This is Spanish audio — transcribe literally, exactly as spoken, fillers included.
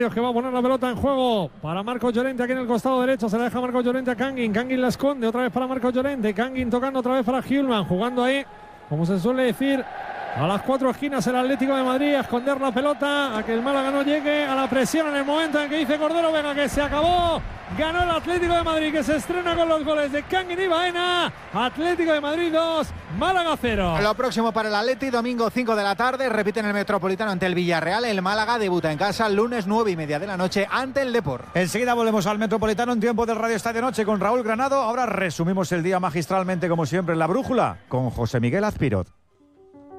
que va a poner la pelota en juego para Marcos Llorente aquí en el costado derecho. Se la deja Marcos Llorente a Kangin. Kangin la esconde otra vez para Marcos Llorente. Kangin tocando otra vez para Hjulmand. Jugando ahí, como se suele decir, a las cuatro esquinas el Atlético de Madrid, a esconder la pelota, a que el Málaga no llegue a la presión en el momento en que dice Cordero, venga, que se acabó. Ganó el Atlético de Madrid, que se estrena con los goles de Kangin y Baena. Atlético de Madrid dos, Málaga cero. Lo próximo para el Atleti, domingo cinco de la tarde, repite en el Metropolitano ante el Villarreal. El Málaga debuta en casa lunes nueve y media de la noche ante el Depor. Enseguida volvemos al Metropolitano en tiempo del Radio Estadio Noche con Raúl Granado. Ahora resumimos el día magistralmente, como siempre, en La Brújula con José Miguel Azpirot.